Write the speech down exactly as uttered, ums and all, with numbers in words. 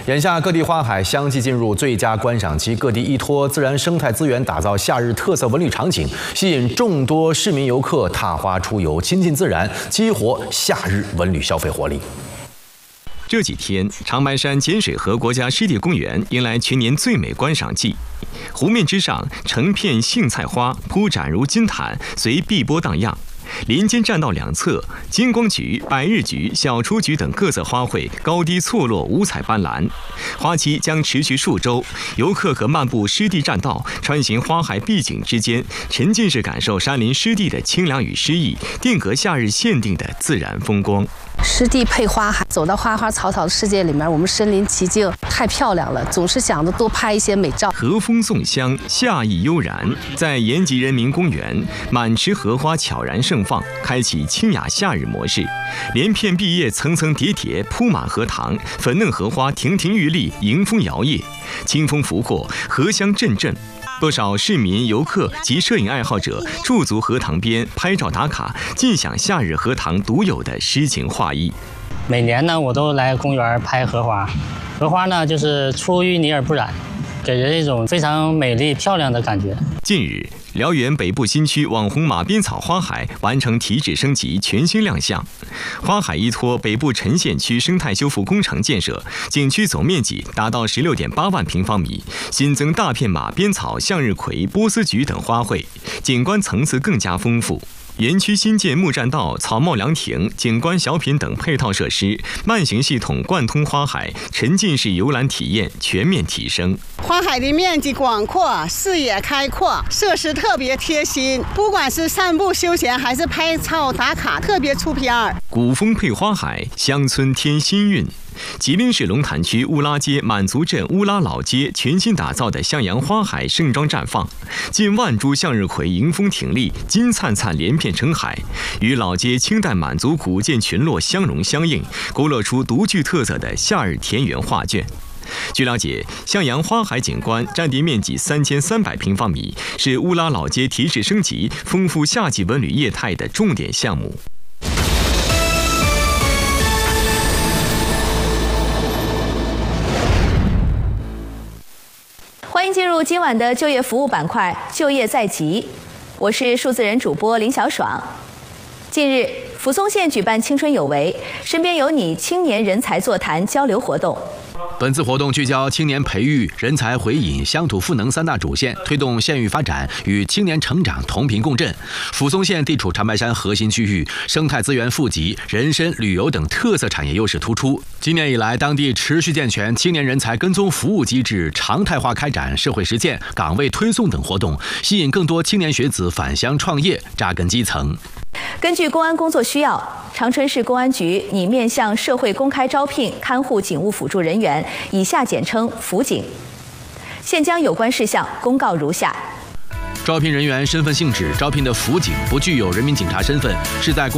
眼下各地花海相继进入最佳观赏期，各地依托自然生态资源打造夏日特色文旅场景，吸引众多市民游客踏花出游，亲近自然，激活夏日文旅消费活力。 这几天，长白山碱水河国家湿地公园迎来全年最美观赏季。湖面之上，成片荇菜花铺展如金毯，随碧波荡漾。林间栈道两侧，金光菊、百日菊、小雏菊等各色花卉高低错落，五彩斑斓。花期将持续数周，游客可漫步湿地栈道，穿行花海碧景之间，沉浸式感受山林湿地的清凉与诗意，定格夏日限定的自然风光。 湿地配花海，走到花花草草的世界里面，我们身临其境，太漂亮了，总是想着多拍一些美照。 和风送香，夏意悠然，在延吉人民公园，满池荷花悄然盛放，开启清雅夏日模式。连片碧叶层层叠叠铺满荷塘，粉嫩荷花亭亭玉立，迎风摇曳，清风拂过，荷香阵阵。 不少市民、游客及摄影爱好者驻足荷塘边拍照打卡，尽享夏日荷塘独有的诗情画意。 每年呢，我都来公园拍荷花，荷花呢就是出淤泥而不染，给人一种非常美丽漂亮的感觉。 近日，辽源北部新区网红马鞭草花海完成提质升级，全新亮相。花海依托北部陈县区生态修复工程建设，景区总面积达到十六点八万平方米，新增大片马鞭草、向日葵、波斯菊等花卉，景观层次更加丰富。 园区新建木栈道、草帽凉亭、景观小品等配套设施，慢行系统贯通花海，沉浸式游览体验全面提升。 花海的面积广阔，视野开阔，设施特别贴心，不管是散步休闲还是拍照打卡，特别出片儿。 古风配花海，乡村添新韵。 吉林市龙潭区乌拉街满族镇乌拉老街全新打造的向阳花海盛装绽放，近万株向日葵迎风挺立，金灿灿连片成海，与老街清代满族古建群落相融相映，勾勒出独具特色的夏日田园画卷。 据了解，向阳花海景观占地面积三千三百平方米，是乌拉老街提质升级、丰富夏季文旅业态的重点项目。 欢迎进入今晚的就业服务板块“就业在即”，我是数字人主播林小爽。近日，扶松县举办“青春有为，身边有你”青年人才座谈交流活动。 本次活动聚焦青年培育、人才回引、乡土赋能三大主线，推动县域发展与青年成长同频共振。扶松县地处长白山核心区域，生态资源富集，人参、旅游等特色产业优势突出。今年以来，当地持续健全青年人才跟踪服务机制，常态化开展社会实践、岗位推送等活动，吸引更多青年学子返乡创业，扎根基层。 根据公安工作需要，长春市公安局拟面向社会公开招聘看护警务辅助人员，以下简称“辅警”。现将有关事项公告如下：招聘人员身份性质，招聘的辅警不具有人民警察身份，是在公